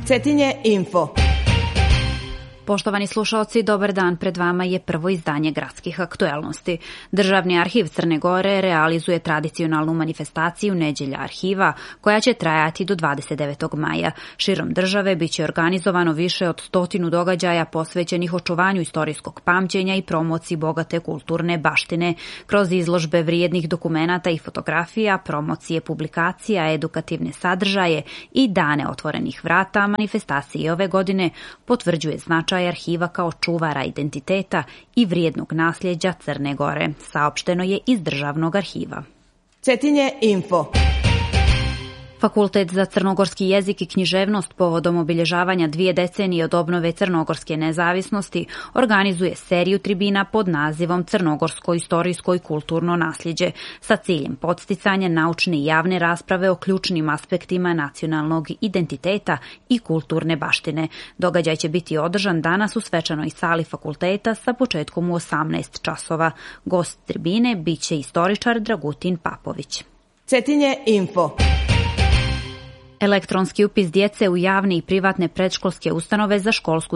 Cetinje Info. Poštovani slušaoci, dobar dan, pred vama je prvo izdanje gradskih aktuelnosti. Državni arhiv Crne Gore realizuje tradicionalnu manifestaciju Neđelja arhiva, koja će trajati do 29. maja. Širom države biće organizovano više od 100 događaja posvećenih očuvanju istorijskog pamćenja i promociji bogate kulturne baštine, kroz izložbe vrijednih dokumenata i fotografija, promocije publikacija, edukativne sadržaje i dane otvorenih vrata. Manifestacije ove godine potvrđuje značaj arhiva kao čuvara identiteta i vrijednog nasljeđa Crne Gore, saopšteno je iz Državnog arhiva. Cetinje Info. Fakultet za crnogorski jezik i književnost povodom obilježavanja 2 decenije od obnove crnogorske nezavisnosti organizuje seriju tribina pod nazivom Crnogorsko istorijsko i kulturno nasljeđe sa ciljem podsticanja naučne i javne rasprave o ključnim aspektima nacionalnog identiteta i kulturne baštine. Događaj će biti održan danas u svečanoj sali fakulteta sa početkom u 18 časova. Gost tribine biće istoričar Dragutin Papović. Cetinje Info. Elektronski upis djece u javne i privatne predškolske ustanove za školsku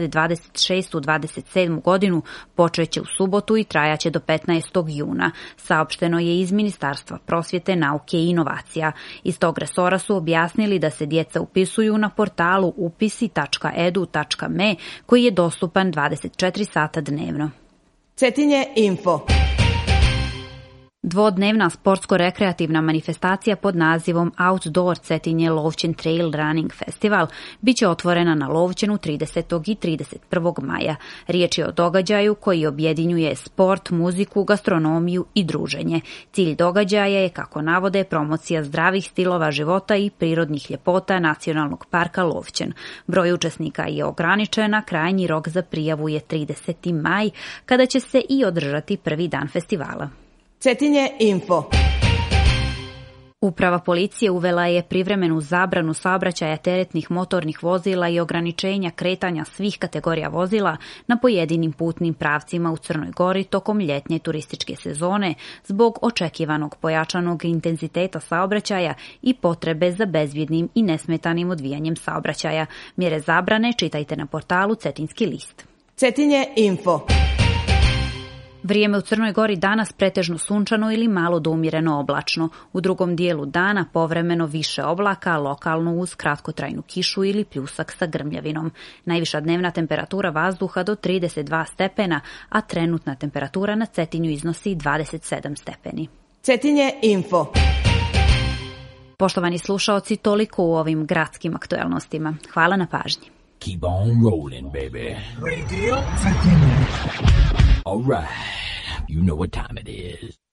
2026-27 godinu počeće u subotu i trajaće do 15. juna, saopšteno je iz Ministarstva prosvjete, nauke i inovacija. Iz tog resora su objasnili da se djeca upisuju na portalu upisi.edu.me koji je dostupan 24 sata dnevno. Cetinje Info. Dvodnevna sportsko-rekreativna manifestacija pod nazivom Outdoor Cetinje Lovćen Trail Running Festival biće otvorena na Lovćenu 30. i 31. maja. Riječ je o događaju koji objedinjuje sport, muziku, gastronomiju i druženje. Cilj događaja je, kako navode, promocija zdravih stilova života i prirodnih ljepota Nacionalnog parka Lovćen. Broj učesnika je ograničen, a krajnji rok za prijavu je 30. maj, kada će se i održati prvi dan festivala. Cetinje Info. Uprava policije uvela je privremenu zabranu saobraćaja teretnih motornih vozila i ograničenja kretanja svih kategorija vozila na pojedinim putnim pravcima u Crnoj Gori tokom ljetnje turističke sezone zbog očekivanog pojačanog intenziteta saobraćaja i potrebe za bezbjednim i nesmetanim odvijanjem saobraćaja. Mjere zabrane čitajte na portalu Cetinski list. Cetinje Info. Vrijeme u Crnoj Gori danas pretežno sunčano ili malo do umjereno oblačno. U drugom dijelu dana povremeno više oblaka, lokalno uz kratkotrajnu kišu ili pljusak sa grmljavinom. Najviša dnevna temperatura vazduha do 32 stepena, a trenutna temperatura na Cetinju iznosi 27 stepeni. Cetinje Info. Poštovani slušaoci, toliko u ovim gradskim aktuelnostima. Hvala na pažnji. Keep on rolling, baby. Radio Cetinje. All right, you know what time it is.